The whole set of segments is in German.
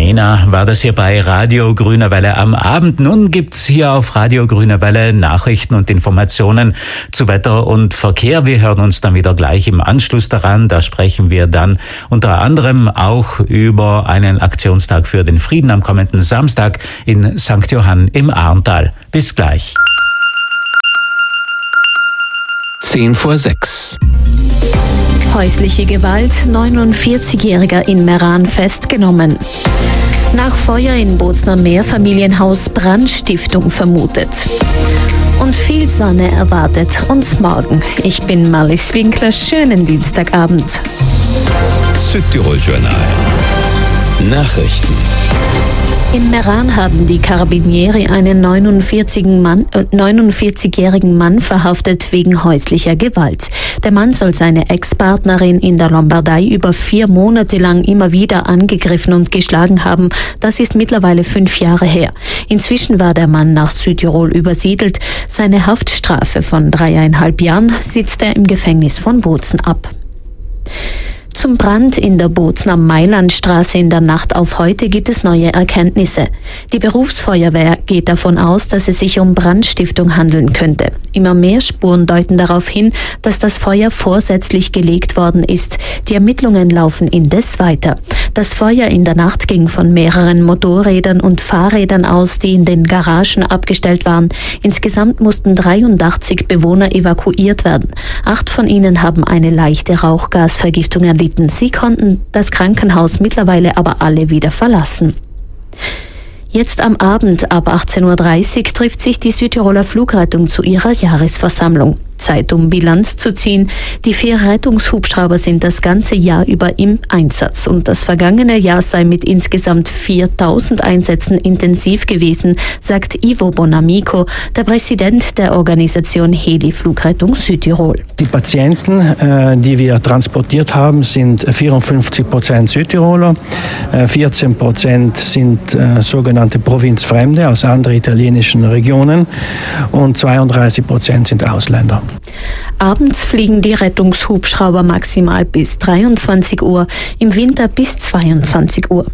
Nena war das hier bei Radio Grüne Welle am Abend. Nun gibt's hier auf Radio Grüne Welle Nachrichten und Informationen zu Wetter und Verkehr. Wir hören uns dann wieder gleich im Anschluss daran. Da sprechen wir dann unter anderem auch über einen Aktionstag für den Frieden am kommenden Samstag in St. Johann im Arntal. Bis gleich. 5:10. Häusliche Gewalt, 49-Jähriger in Meran festgenommen. Nach Feuer in Bozner Mehrfamilienhaus Brandstiftung vermutet. Und viel Sonne erwartet uns morgen. Ich bin Marlies Winkler, schönen Dienstagabend. Südtirol-Journal. Nachrichten. In Meran haben die Carabinieri einen 49-jährigen Mann verhaftet wegen häuslicher Gewalt. Der Mann soll seine Ex-Partnerin in der Lombardei über 4 Monate lang immer wieder angegriffen und geschlagen haben. Das ist mittlerweile 5 Jahre her. Inzwischen war der Mann nach Südtirol übersiedelt. Seine Haftstrafe von 3,5 Jahren sitzt er im Gefängnis von Bozen ab. Zum Brand in der Bozner Mailandstraße in der Nacht auf heute gibt es neue Erkenntnisse. Die Berufsfeuerwehr geht davon aus, dass es sich um Brandstiftung handeln könnte. Immer mehr Spuren deuten darauf hin, dass das Feuer vorsätzlich gelegt worden ist. Die Ermittlungen laufen indes weiter. Das Feuer in der Nacht ging von mehreren Motorrädern und Fahrrädern aus, die in den Garagen abgestellt waren. Insgesamt mussten 83 Bewohner evakuiert werden. 8 von ihnen haben eine leichte Rauchgasvergiftung erlitten. Sie konnten das Krankenhaus mittlerweile aber alle wieder verlassen. Jetzt am Abend ab 18:30 Uhr trifft sich die Südtiroler Flugrettung zu ihrer Jahresversammlung. Zeit, um Bilanz zu ziehen. Die 4 Rettungshubschrauber sind das ganze Jahr über im Einsatz und das vergangene Jahr sei mit insgesamt 4.000 Einsätzen intensiv gewesen, sagt Ivo Bonamico, der Präsident der Organisation Heli Flugrettung Südtirol. Die Patienten, die wir transportiert haben, sind 54% Südtiroler, 14% sind sogenannte Provinzfremde aus anderen italienischen Regionen und 32% sind Ausländer. Abends fliegen die Rettungshubschrauber maximal bis 23 Uhr, im Winter bis 22 Uhr.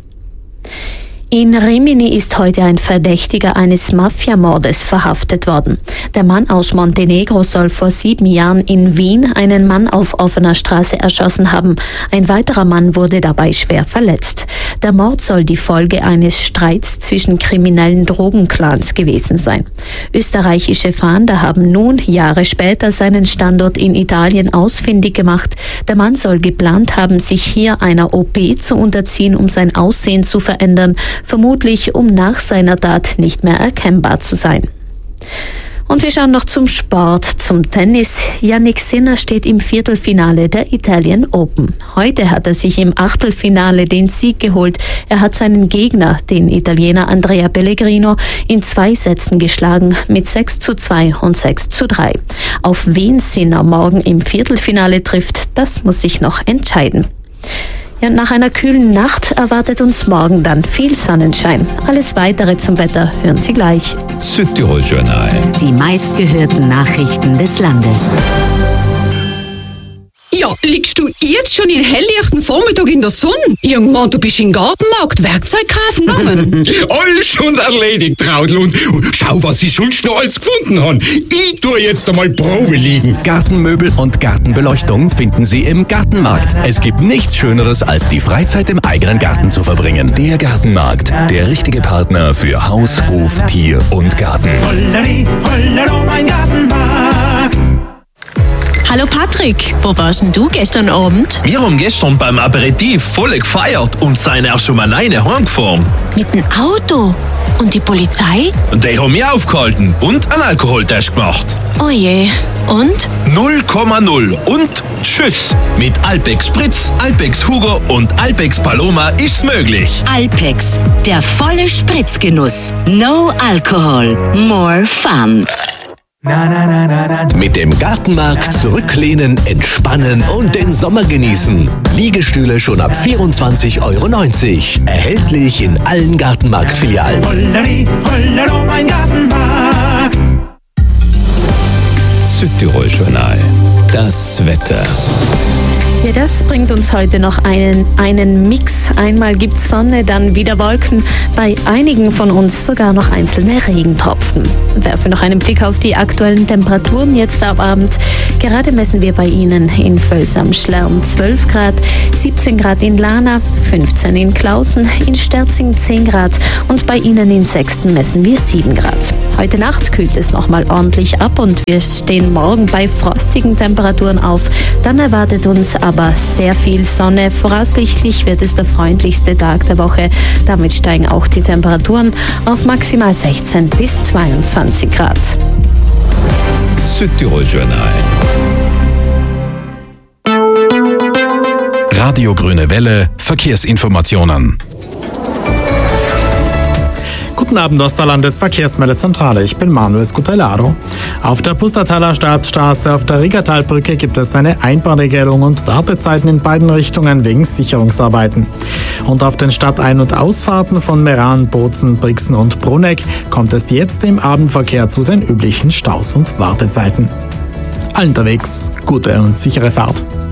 In Rimini ist heute ein Verdächtiger eines Mafiamordes verhaftet worden. Der Mann aus Montenegro soll vor 7 Jahren in Wien einen Mann auf offener Straße erschossen haben. Ein weiterer Mann wurde dabei schwer verletzt. Der Mord soll die Folge eines Streits zwischen kriminellen Drogenclans gewesen sein. Österreichische Fahnder haben nun Jahre später seinen Standort in Italien ausfindig gemacht. Der Mann soll geplant haben, sich hier einer OP zu unterziehen, um sein Aussehen zu verändern, vermutlich um nach seiner Tat nicht mehr erkennbar zu sein. Und wir schauen noch zum Sport, zum Tennis. Jannik Sinner steht im Viertelfinale der Italian Open. Heute hat er sich im Achtelfinale den Sieg geholt. Er hat seinen Gegner, den Italiener Andrea Pellegrino, in 2 Sätzen geschlagen mit 6:2 und 6:3. Auf wen Sinner morgen im Viertelfinale trifft, das muss sich noch entscheiden. Ja, nach einer kühlen Nacht erwartet uns morgen dann viel Sonnenschein. Alles Weitere zum Wetter hören Sie gleich. Südtirol-Journal. Die meistgehörten Nachrichten des Landes. Ja, liegst du jetzt schon in helllichten Vormittag in der Sonne? Irgendwann, du bist in den Gartenmarkt Werkzeug kaufen gegangen. Alles schon erledigt, Traudl. Und schau, was ich sonst noch alles gefunden habe. Ich tue jetzt einmal Probe liegen. Gartenmöbel und Gartenbeleuchtung finden Sie im Gartenmarkt. Es gibt nichts Schöneres, als die Freizeit im eigenen Garten zu verbringen. Der Gartenmarkt, der richtige Partner für Haus, Hof, Tier und Garten. Holleri, hollero, mein Gartenmarkt. Hallo Patrick, wo warst denn du gestern Abend? Wir haben gestern beim Aperitif voll gefeiert und sind auch schon alleine heimgefahren. Mit dem Auto? Und die Polizei? Die haben mich aufgehalten und einen Alkoholtest gemacht. Oh je, und? 0,0 und tschüss. Mit Alpex Spritz, Alpex Hugo und Alpex Paloma ist's möglich. Alpex, der volle Spritzgenuss. No Alcohol, more fun. Mit dem Gartenmarkt zurücklehnen, entspannen und den Sommer genießen. Liegestühle schon ab 24,90 €. Erhältlich in allen Gartenmarktfilialen. Holleri, hollero, mein Gartenmarkt. Südtirol-Journal. Das Wetter. Ja, das bringt uns heute noch einen Mix. Einmal gibt's Sonne, dann wieder Wolken. Bei einigen von uns sogar noch einzelne Regentropfen. Werfen noch einen Blick auf die aktuellen Temperaturen jetzt am Abend. Gerade messen wir bei Ihnen in Völs am Schlern 12 Grad, 17 Grad in Lana, 15 in Klausen, in Sterzing 10 Grad und bei Ihnen in Sexten messen wir 7 Grad. Heute Nacht kühlt es nochmal ordentlich ab und wir stehen morgen bei frostigen Temperaturen auf. Dann erwartet uns aber sehr viel Sonne. Voraussichtlich wird es der freundlichste Tag der Woche. Damit steigen auch die Temperaturen auf maximal 16 bis 22 Grad. Südtirol Journal. Radio Grüne Welle, Verkehrsinformationen. Guten Abend aus der Landesverkehrsmeldezentrale. Ich bin Manuel Scutellaro. Auf der Pustertaler Staatsstraße auf der Riggertalbrücke gibt es eine Einbahnregelung und Wartezeiten in beiden Richtungen wegen Sicherungsarbeiten. Und auf den Stadtein- und Ausfahrten von Meran, Bozen, Brixen und Bruneck kommt es jetzt im Abendverkehr zu den üblichen Staus und Wartezeiten. Allen unterwegs gute und sichere Fahrt.